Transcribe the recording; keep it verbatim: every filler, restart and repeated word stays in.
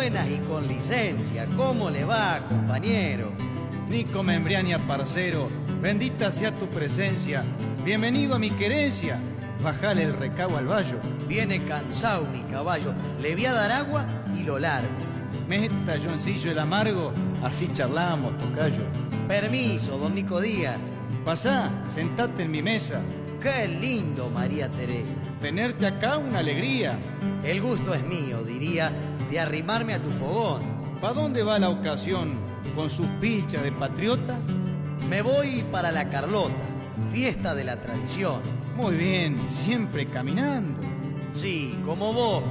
buenas y con licencia. ¿Cómo le va, compañero? Nico Membriania, parcero, bendita sea tu presencia. Bienvenido a mi querencia. Bajale el recabo al vallo. Viene cansado mi caballo. Le voy a dar agua y lo largo. Meta, Johncillo, el amargo, así charlamos, tocayo. Permiso, don Nico Díaz. Pasá, sentate en mi mesa. ¡Qué lindo, María Teresa! Tenerte acá una alegría. El gusto es mío, diría, de arrimarme a tu fogón. ¿Pa dónde va la ocasión con sus pilchas de patriota? Me voy para la Carlota, fiesta de la tradición. Muy bien, siempre caminando. Sí, como vos,